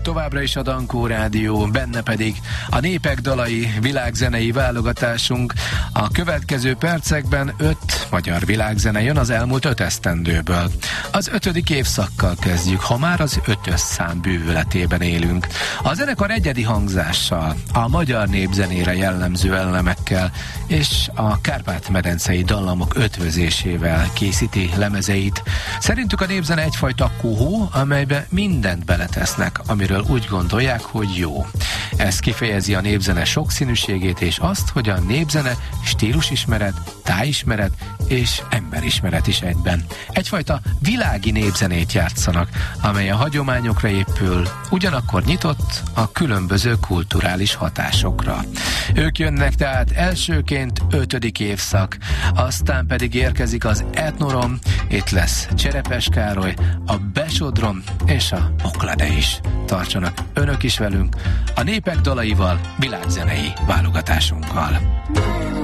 továbbra is a Dankó Rádió, benne pedig a Népek dalai világzenei válogatásunk. A következő percekben 5 magyar világzene jön az elmúlt 5 esztendőből. Az 5. évszakkal kezdjük, ha már az 5-ös szám bűvöletében élünk. A zenekar egyedi hangzással, a magyar népzenére jellemző elemekkel és a Kárpát-medencei dallamok ötvözésével készíti lemezeit. Szerintük a népzene egyfajta kohó, amelybe mindent beletesznek, amiről úgy gondolják, hogy jó. Ez kifejezi a népzene sokszínűségét és azt, hogy a népzene stílusismeret, tájismeret és emberismeret is egyben. Egyfajta világi népzenét játszanak, amely a hagyományokra épül, ugyanakkor nyitott a különböző kulturális hatásokra. Ők jönnek tehát elsőként 5. évszak, aztán pedig érkezik az Etnorom, itt lesz Cserepes Károly, a Besodrom és a Oklade is. Tartsanak önök is velünk a Népek dalaival, világzenei válogatásunkkal.